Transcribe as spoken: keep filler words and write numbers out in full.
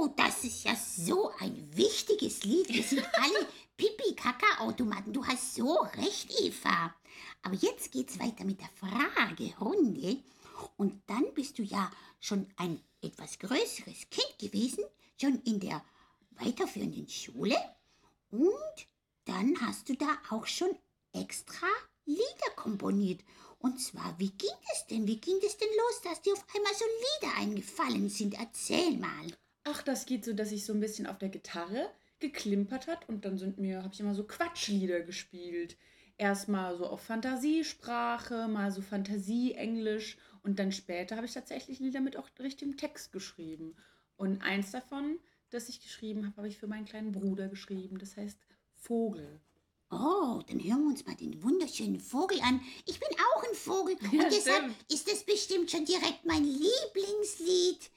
Oh, das ist ja so ein wichtiges Lied. Wir sind alle Pipi-Kaka-Automaten. Du hast so recht, Eva. Aber jetzt geht's weiter mit der Fragerunde. Und dann bist du ja schon ein etwas größeres Kind gewesen, schon in der weiterführenden Schule. Und dann hast du da auch schon extra Lieder komponiert. Und zwar, wie ging es denn? Wie ging es denn los, dass dir auf einmal so Lieder eingefallen sind? Erzähl mal. Ach, das geht so, dass ich so ein bisschen auf der Gitarre geklimpert hat und dann sind mir habe ich immer so Quatschlieder gespielt. Erst mal so auf Fantasiesprache, mal so Fantasie-Englisch und dann später habe ich tatsächlich Lieder mit auch richtigem Text geschrieben. Und eins davon, das ich geschrieben habe, habe ich für meinen kleinen Bruder geschrieben. Das heißt Vogel. Oh, dann hören wir uns mal den wunderschönen Vogel an. Ich bin auch ein Vogel Ja, und deshalb stimmt. ist es bestimmt schon direkt mein Lieblingslied.